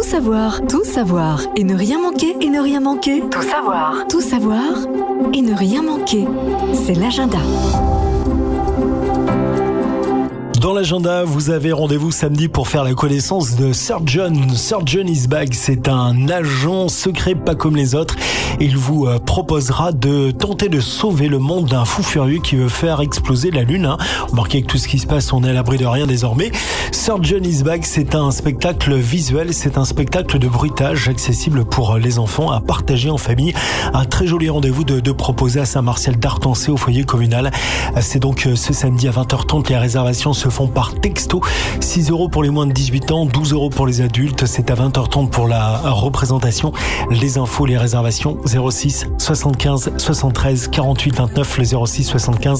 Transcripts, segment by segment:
savoir, tout savoir et ne rien manquer, et ne rien manquer. Tout savoir et ne rien manquer. C'est l'agenda. Dans l'agenda, vous avez rendez-vous samedi pour faire la connaissance de Surgeon. Surgeon is back. C'est un agent secret pas comme les autres. Il vous proposera de tenter de sauver le monde d'un fou furieux qui veut faire exploser la Lune. Remarquez que tout ce qui se passe, on est à l'abri de rien désormais. Surgeon is back, c'est un spectacle visuel, c'est un spectacle de bruitage accessible pour les enfants à partager en famille. Un très joli rendez-vous de proposer à Saint-Martial d'Artancé au foyer communal. C'est donc ce samedi à 20h30. Les réservations se font par texto. 6 € pour les moins de 18 ans, 12 € pour les adultes. C'est à 20h30 pour la représentation. Les infos, les réservations 06 75 73 48 29, le 06 75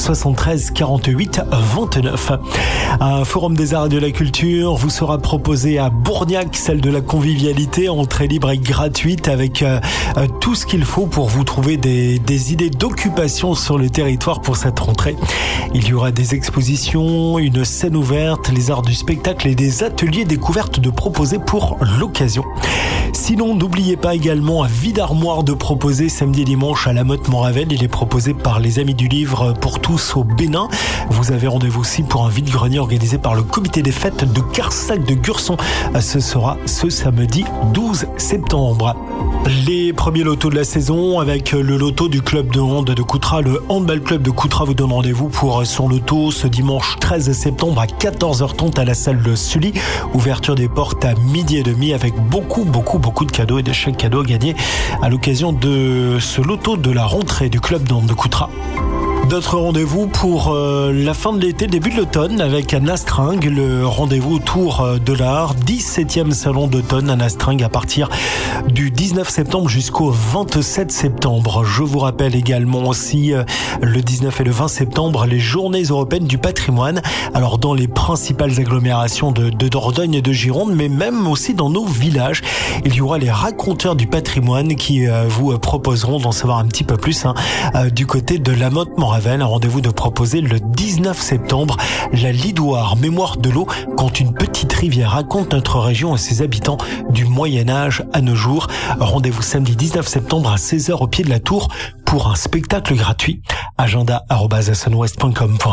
73 48 29. Un forum des arts et de la culture vous sera proposé à Bourgnac, celle de la convivialité, entrée libre et gratuite avec tout ce qu'il faut pour vous trouver des idées d'occupation sur le territoire pour cette rentrée. Il y aura des expositions, une scène ouverte, les arts du spectacle et des ateliers découvertes de proposer pour l'occasion. Sinon, n'oubliez pas également un vide-armoire de proposer samedi et dimanche à la Motte-Montravelle. Il est proposé par les Amis du Livre pour tous au Bénin. Vous avez rendez-vous aussi pour un vide-grenier organisé par le comité des fêtes de Carsac de Gurson. Ce sera ce samedi 12 septembre. Les premiers lotos de la saison avec le loto du club de hand de Coutras. Le handball club de Coutras vous donne rendez-vous pour son loto ce dimanche 13 septembre à 14h30 à la salle de Sully. Ouverture des portes à 12h30 avec beaucoup de cadeaux et de chèques cadeaux à gagner à l'occasion de ce loto de la rentrée du club de hand de Coutras. D'autres rendez-vous pour la fin de l'été, début de l'automne avec à Nastringue, le rendez-vous autour de l'art, 17e salon d'automne à Nastringue à partir du 19 septembre jusqu'au 27 septembre. Je vous rappelle également aussi le 19 et le 20 septembre, les journées européennes du patrimoine. Alors dans les principales agglomérations de Dordogne et de Gironde, mais même aussi dans nos villages, il y aura les raconteurs du patrimoine qui vous proposeront d'en savoir un petit peu plus du côté de la Motte-Montravelle. Un rendez-vous de proposer le 19 septembre, la Lidoire, mémoire de l'eau, quand une petite rivière raconte notre région et ses habitants du Moyen-Âge à nos jours. Rendez-vous samedi 19 septembre à 16h au pied de la tour pour un spectacle gratuit. Agenda@sunwest.com.